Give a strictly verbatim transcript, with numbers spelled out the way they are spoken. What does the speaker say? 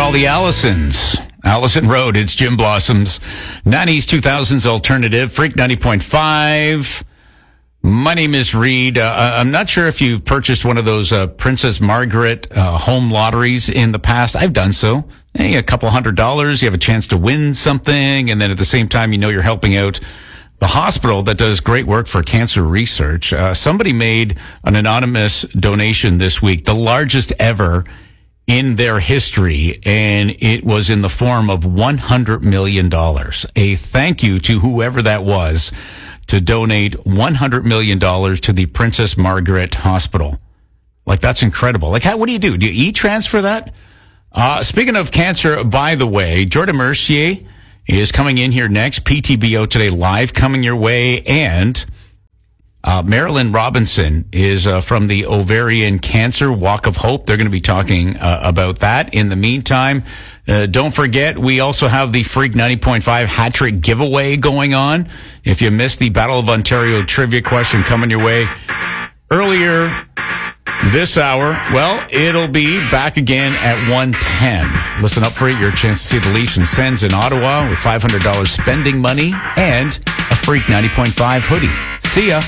call the Allisons. Allison Road, it's Jim Blossom's nineties, two thousands alternative, Freak ninety point five. My name is Reed. Uh, I'm not sure if you've purchased one of those uh, Princess Margaret uh, home lotteries in the past. I've done so. Hey, a couple hundred dollars, you have a chance to win something, and then at the same time, you know you're helping out the hospital that does great work for cancer research. Uh, somebody made an anonymous donation this week, the largest ever in their history, and it was in the form of one hundred million dollars. A thank you to whoever that was to donate one hundred million dollars to the Princess Margaret Hospital. Like, that's incredible. Like, how, what do you do? Do you e-transfer that? Uh, speaking of cancer, by the way, Jordan Mercier is coming in here next. P T B O Today Live coming your way. And uh, Marilyn Robinson is uh, from the Ovarian Cancer Walk of Hope. They're going to be talking uh, about that. In the meantime, uh, don't forget, we also have the Freak ninety point five hat trick giveaway going on. If you missed the Battle of Ontario trivia question coming your way earlier this hour, well, it'll be back again at one ten. Listen up for it. Your chance to see the Leafs and Sens in Ottawa with five hundred dollars spending money and a Freak ninety point five hoodie. See ya.